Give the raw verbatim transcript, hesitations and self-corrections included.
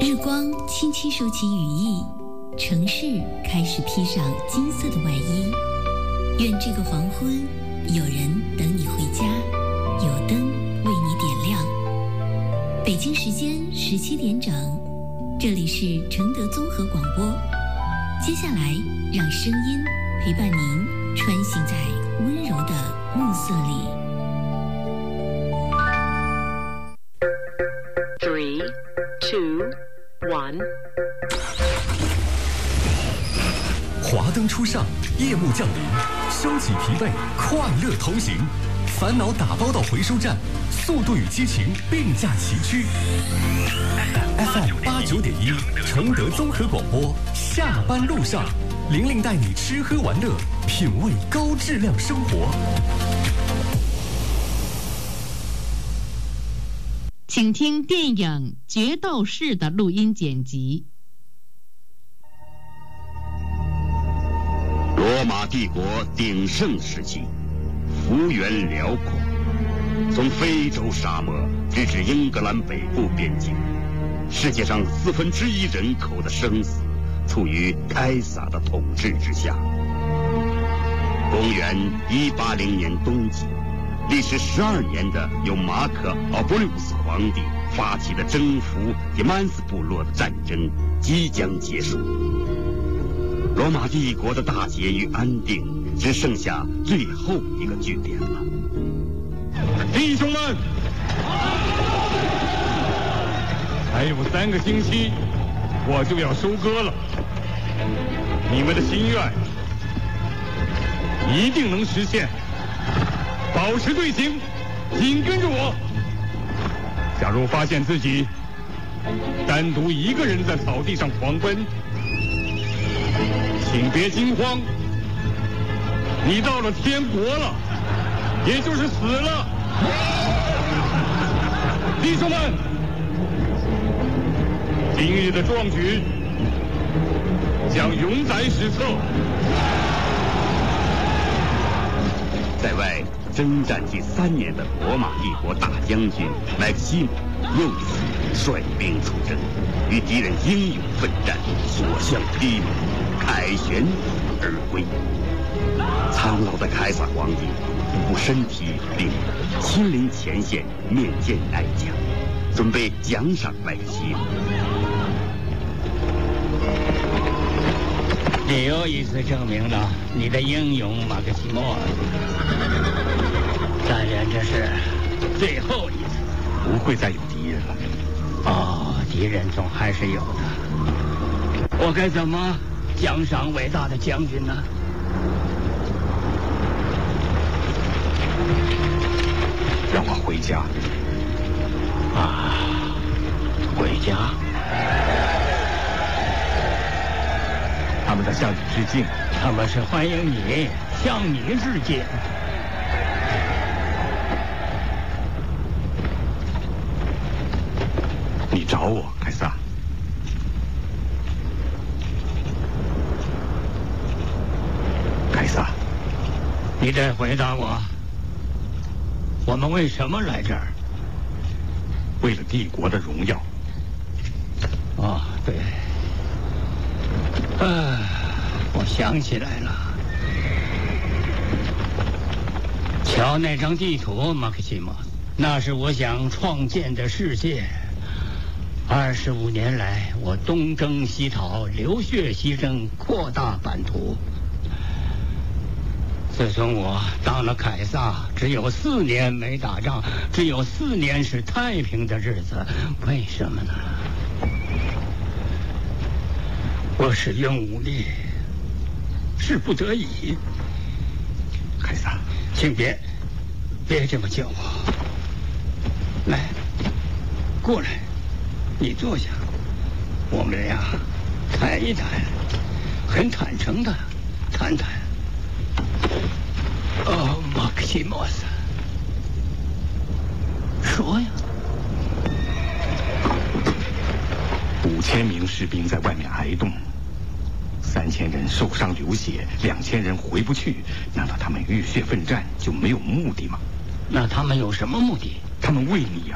日光轻轻收起羽翼，城市开始披上金色的外衣。愿这个黄昏，有人等你回家，有灯为你点亮。北京时间十七点整，这里是承德综合广播。接下来，让声音陪伴您穿行在温柔的暮色里。 Three, two, one。 华灯初上，夜幕降临，收起疲惫，快乐同行，烦恼打包到回收站，速度与激情并驾齐驱。F M 八九点一，承德综合广播，下班路上，玲玲带你吃喝玩乐，品味高质量生活。 请听电影《决斗士》的录音剪辑。 罗马帝国鼎盛时期，幅员辽阔，从非洲沙漠直至英格兰北部边境，世界上四分之一人口的生死处于凯撒的统治之下。公元一八零年冬季，历时十二年的由马可·奥波利乌斯皇帝发起的征服迪曼斯部落的战争即将结束。罗马帝国的大捷与安定只剩下最后一个据点了。 弟兄们，还有三个星期，我就要收割了。你们的心愿一定能实现。保持队形，紧跟着我。假如发现自己单独一个人在草地上狂奔，请别惊慌，你到了天国了，也就是死了。弟兄们，今日的壮举将永载史册。 在外征战近三年的罗马帝国大将军麦克西姆又一次率兵出征，与敌人英勇奋战，所向披靡，凯旋而归。苍老的凯撒皇帝不顾身体病，亲临前线面见哀家，准备奖赏麦克西姆。 你又一次证明了你的英勇，马克西莫。但愿这是最后一次， 不会再有敌人了。 哦，敌人总还是有的。我该怎么奖赏伟大的将军呢？ 让我回家。 啊，回家？ 他们在向你致敬。 他们是欢迎你，向你致敬。 你找我，凯撒。凯撒， 你得回答我，我们为什么来这儿？ 为了帝国的荣耀。 哦，对。啊，我想起来了。瞧那张地图，马克西莫，那是我想创建的世界。二十五年来，我东征西讨，流血牺牲，扩大版图。自从我当了凯撒，只有四年没打仗，只有四年是太平的日子。为什么呢？我使用武力是不得已。 凯撒， 请别别这么叫我。来，过来。你坐下，我们俩谈一谈，很坦诚的谈谈。哦，马克西莫斯，说呀。 五千名士兵在外面挨冻，三千人受伤流血，两千人回不去。难道他们浴血奋战就没有目的吗？ 那他们有什么目的？ 他们为你